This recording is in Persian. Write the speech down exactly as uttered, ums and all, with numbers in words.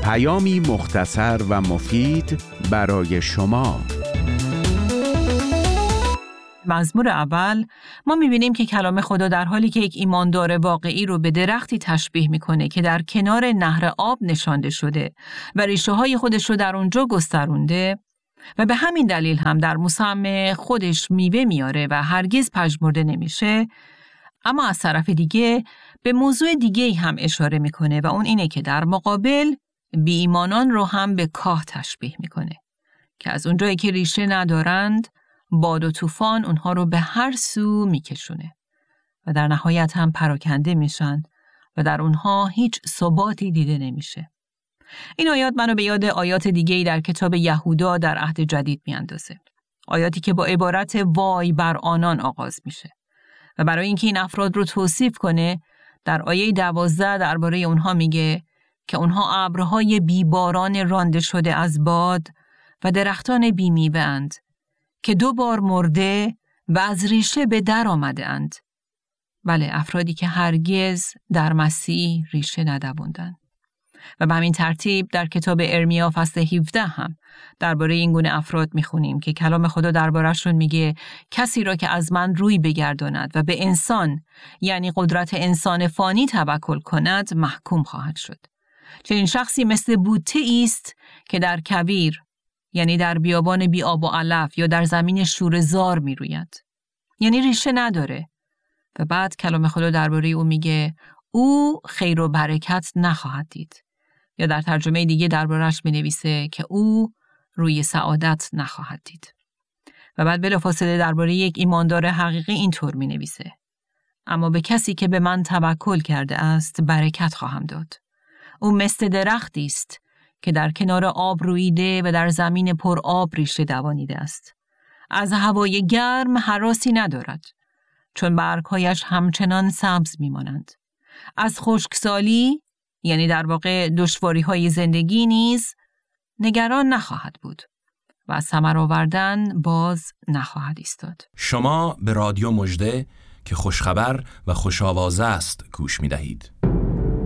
پیامی مختصر و مفید برای شما. مزمور اول ما می‌بینیم که کلام خدا در حالی که یک ایماندار واقعی رو به درختی تشبیه می‌کنه که در کنار نهر آب نشانده شده و ریشه‌های خودش رو در اونجا گسترونده و به همین دلیل هم در موسم خودش میوه میاره و هرگز پژمرده نمیشه، اما از طرف دیگه به موضوع دیگه‌ای هم اشاره میکنه و اون اینه که در مقابل بی ایمانان رو هم به کاه تشبیه میکنه که از اونجایی که ریشه ندارند باد و طوفان اونها رو به هر سو میکشونه و در نهایت هم پراکنده میشن و در اونها هیچ ثباتی دیده نمیشه. این آیات منو به یاد آیات دیگه‌ای در کتاب یهودا در عهد جدید میاندازه. آیاتی که با عبارت وای بر آنان آغاز میشه و برای اینکه این افراد رو توصیف کنه در آیه دوازده درباره اونها میگه که اونها ابرهای بیباران رانده شده از باد و درختان بیمیوه اند که دو بار مرده و از ریشه به در آمده اند. بله، افرادی که هرگز در مسیح ریشه ندووندن. و به همین ترتیب در کتاب ارمیا فصل هفده هم درباره این گونه افراد میخونیم که کلام خدا درباره‌شون میگه کسی را که از من روی بگرداند و به انسان یعنی قدرت انسان فانی توکل کند محکوم خواهد شد. چنین شخصی مثل بوته است که در کویر یعنی در بیابان بی آب و علف یا در زمین شوره‌زار میروید، یعنی ریشه نداره. و بعد کلام خدا درباره او میگه او خیر و برکت نخواهد دید، یا در ترجمه دیگه دربارش می نویسه که او روی سعادت نخواهد دید. و بعد بلافاصله درباره یک ایماندار حقیقی اینطور می نویسه: اما به کسی که به من توکل کرده است برکت خواهم داد. او مثل درختی است که در کنار آب رویده و در زمین پر آب ریشه دوانیده است. از هوای گرم هراسی ندارد، چون برگ‌هایش همچنان سبز می مانند. از خشکسالی یعنی در واقع دشواری‌های زندگی نیز نگران نخواهد بود و از ثمر آوردن باز نخواهد ایستاد. شما به رادیو مژده که خوشخبر و خوش‌آوازه است گوش می‌دهید.